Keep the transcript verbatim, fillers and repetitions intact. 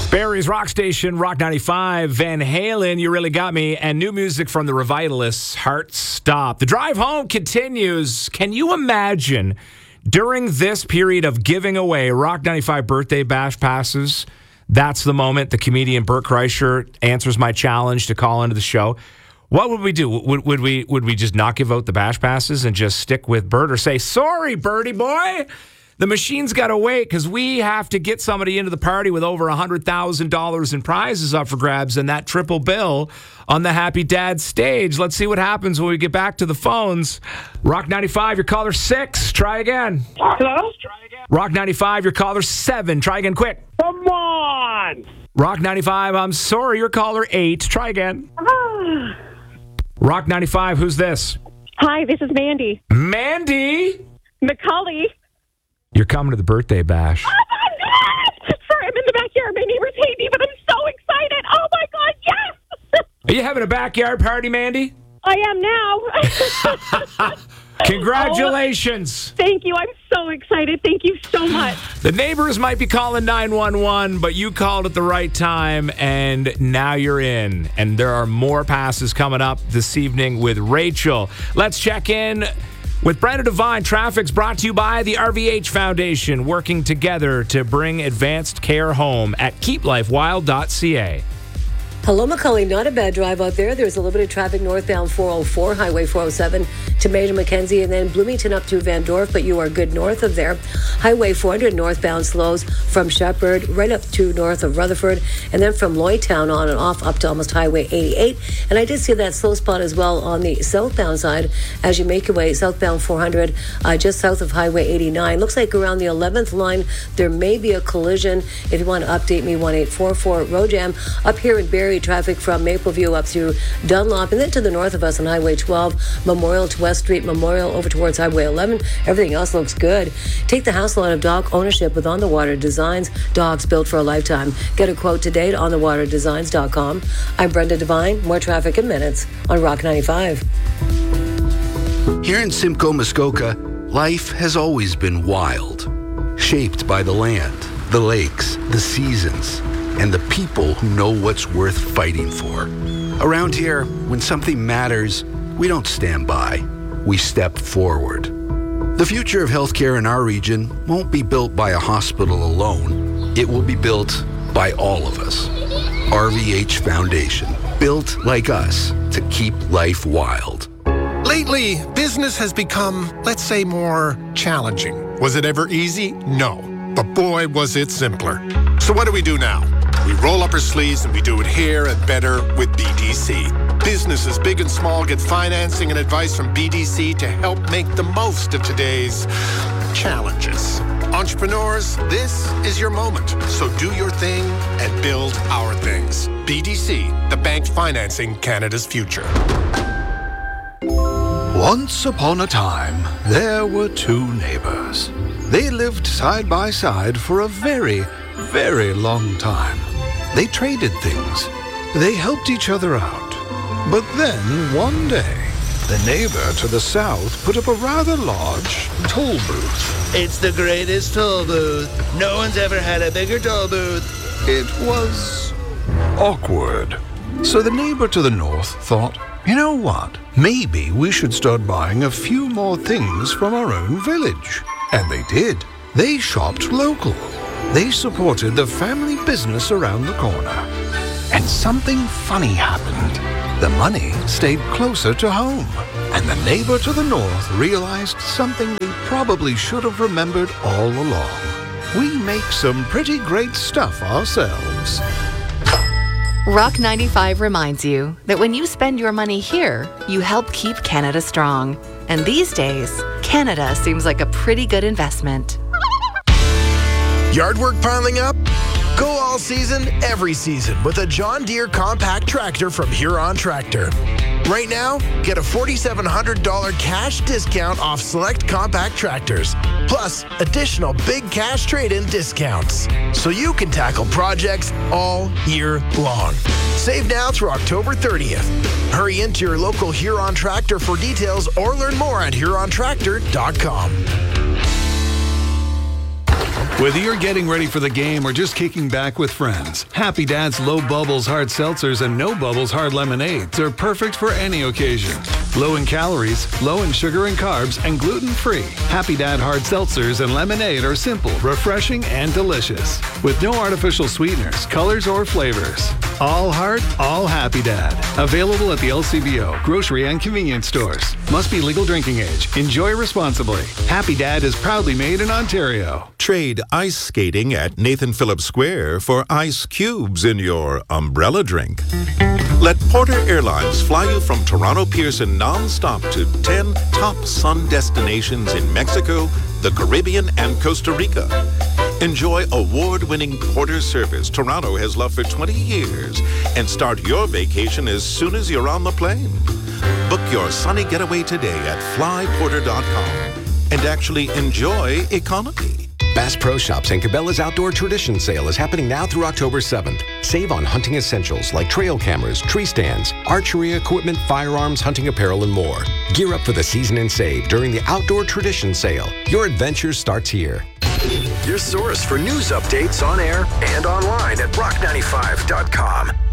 Barrie's Rock Station, Rock ninety-five, Van Halen, You Really Got Me, and new music from the Revitalists, Heart Stop. The drive home continues. Can you imagine during this period of giving away Rock ninety-five birthday bash passes? That's the moment the comedian Bert Kreischer answers my challenge to call into the show. What would we do? Would, would we would we just not give out the bash passes and just stick with Bert, or say, sorry, Bertie boy? The machine's got to wait because we have to get somebody into the party with over one hundred thousand dollars in prizes up for grabs and that triple bill on the Happy Dad stage. Let's see what happens when we get back to the phones. Rock ninety-five, your caller six. Try again. Hello? Rock ninety-five, your caller seven. Try again quick. Come on! Rock ninety-five, I'm sorry, your caller eight. Try again. Rock ninety-five, who's this? Hi, this is Mandy. Mandy! McCully. You're coming to the birthday bash. Oh, my God! Sorry, I'm in the backyard. My neighbors hate me, but I'm so excited. Oh, my God, yes! Are you having a backyard party, Mandy? I am now. Congratulations. Oh, thank you. I'm so excited. Thank you so much. The neighbors might be calling nine one one, but you called at the right time, and now you're in. And there are more passes coming up this evening with Rachel. Let's check in with Brenda Devine. Traffic's brought to you by the R V H Foundation, working together to bring advanced care home at keep life wild dot c a. Hello, McCully. Not a bad drive out there. There's a little bit of traffic northbound four oh four, Highway four oh seven to Major Mackenzie, and then Bloomington up through Van Dorp, but you are good north of there. Highway four hundred northbound slows from Shepherd right up to north of Rutherford, and then from Lloydtown on and off up to almost Highway eighty-eight. And I did see that slow spot as well on the southbound side as you make your way southbound four hundred, uh, just south of Highway eighty-nine. Looks like around the eleventh line there may be a collision. If you want to update me, one eight four four road jam up here in Barrie. Traffic from Mapleview up through Dunlop, and then to the north of us on Highway twelve, Memorial to West Street, Memorial over towards Highway eleven. Everything else looks good. Take the hassle out of dog ownership with On the Water Designs. Dogs built for a lifetime. Get a quote today at on the water designs dot com. I'm Brenda Devine. More traffic in minutes on Rock ninety-five. Here in Simcoe, Muskoka, life has always been wild, shaped by the land, the lakes, the seasons, and the people who know what's worth fighting for. Around here, when something matters, we don't stand by, we step forward. The future of healthcare in our region won't be built by a hospital alone. It will be built by all of us. R V H Foundation, built like us to keep life wild. Lately, business has become, let's say, more challenging. Was it ever easy? No. But boy, was it simpler. So what do we do now? We roll up our sleeves and we do it here and better with B D C. Businesses big and small get financing and advice from B D C to help make the most of today's challenges. Entrepreneurs, this is your moment. So do your thing and build our things. B D C, the bank financing Canada's future. Once upon a time, there were two neighbors. They lived side by side for a very, very long time. They traded things. They helped each other out. But then, one day, the neighbor to the south put up a rather large toll booth. It's the greatest toll booth. No one's ever had a bigger toll booth. It was awkward. So the neighbor to the north thought, you know what? Maybe we should start buying a few more things from our own village. And they did. They shopped local. They supported the family business around the corner. And something funny happened. The money stayed closer to home. And the neighbor to the north realized something they probably should have remembered all along. We make some pretty great stuff ourselves. Rock ninety-five reminds you that when you spend your money here, you help keep Canada strong. And these days, Canada seems like a pretty good investment. Yard work piling up? Go all season, every season with a John Deere compact tractor from Huron Tractor. Right now, get a four thousand seven hundred dollars cash discount off select compact tractors, plus additional big cash trade-in discounts, so you can tackle projects all year long. Save now through October thirtieth. Hurry into your local Huron Tractor for details or learn more at huron tractor dot com. Whether you're getting ready for the game or just kicking back with friends, Happy Dad's Low Bubbles Hard Seltzers and No Bubbles Hard Lemonades are perfect for any occasion. Low in calories, low in sugar and carbs, and gluten-free. Happy Dad Hard Seltzers and Lemonade are simple, refreshing, and delicious. With no artificial sweeteners, colors, or flavors. All heart, all Happy Dad. Available at the L C B O, grocery, and convenience stores. Must be legal drinking age. Enjoy responsibly. Happy Dad is proudly made in Ontario. Trade ice skating at Nathan Phillips Square for ice cubes in your umbrella drink. Let Porter Airlines fly you from Toronto Pearson non-stop to ten top sun destinations in Mexico, the Caribbean, and Costa Rica. Enjoy award-winning Porter service Toronto has loved for twenty years and start your vacation as soon as you're on the plane. Book your sunny getaway today at fly porter dot com and actually enjoy economy. Bass Pro Shops and Cabela's Outdoor Tradition Sale is happening now through October seventh. Save on hunting essentials like trail cameras, tree stands, archery equipment, firearms, hunting apparel, and more. Gear up for the season and save during the Outdoor Tradition Sale. Your adventure starts here. Your source for news updates on air and online at rock ninety-five dot com.